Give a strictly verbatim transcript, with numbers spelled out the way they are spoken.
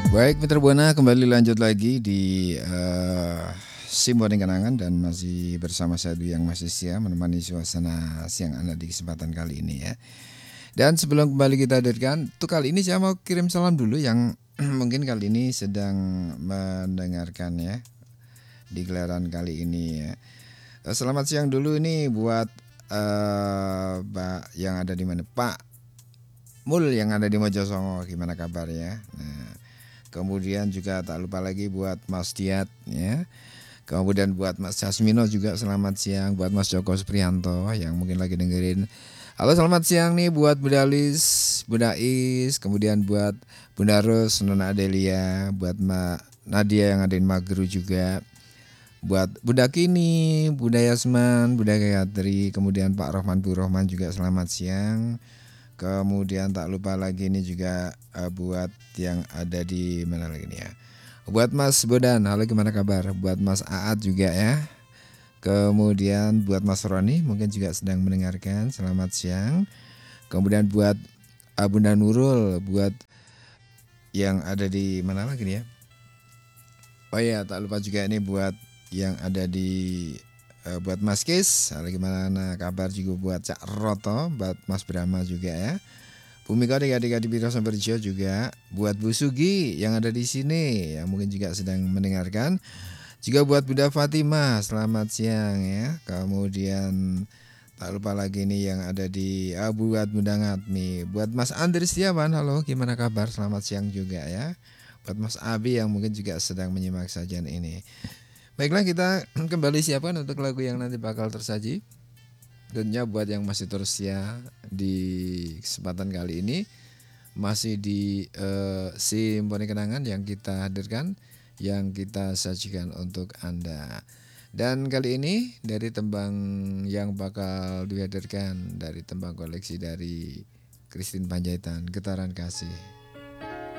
Baik Mitra Buana, kembali lanjut lagi di uh, Simboning Kenangan dan masih bersama saya Dwi yang masih siap menemani suasana siang Anda di kesempatan kali ini ya. Dan sebelum kembali kita hadirkan, tuh kali ini saya mau kirim salam dulu yang mungkin kali ini sedang mendengarkan ya di gelaran kali ini ya. Selamat siang dulu ini buat uh, Pak yang ada di mana Pak Mul yang ada di Mojosongo, gimana kabarnya? Nah, kemudian juga tak lupa lagi buat Mas Diat ya. Kemudian buat Mas Jasmino juga selamat siang, buat Mas Joko Supriyanto yang mungkin lagi dengerin. Halo selamat siang nih buat Bunda Lis, Bunda Is, kemudian buat Bunda Ros, Nona Adelia, buat Mbak Nadia yang ada di Mageru juga. Buat Bunda Kini, Bunda Yasman, Bunda Gayatri, kemudian Pak Rohman Bu Rohman juga selamat siang. Kemudian tak lupa lagi ini juga uh, buat yang ada di mana lagi nih ya. Buat Mas Bodan, halo gimana kabar? Buat Mas Aat juga ya. Kemudian buat Mas Roni mungkin juga sedang mendengarkan, selamat siang. Kemudian buat uh, Bunda Nurul, buat yang ada di mana lagi nih ya. Oh ya, tak lupa juga ini buat yang ada di uh, buat Mas Kis, halo gimana kabar juga buat Cak Roto, buat Mas Brahma juga ya. Bumi Kau adik-adik di Biro Samberjo juga, buat Bu Sugi yang ada di sini yang mungkin juga sedang mendengarkan. Juga buat Bunda Fatimah, selamat siang ya. Kemudian tak lupa lagi nih yang ada di ah, buat Bunda Ngatmi, buat Mas Andri Setiawan, halo gimana kabar? Selamat siang juga ya. Buat Mas Abi yang mungkin juga sedang menyimak sajian ini. Baiklah kita kembali siapkan untuk lagu yang nanti bakal tersaji. Tentunya buat yang masih terus ya di kesempatan kali ini masih di uh, Simboning Kenangan yang kita hadirkan, yang kita sajikan untuk Anda. Dan kali ini dari tembang yang bakal dihadirkan dari tembang koleksi dari Christine Panjaitan, Getaran Kasih.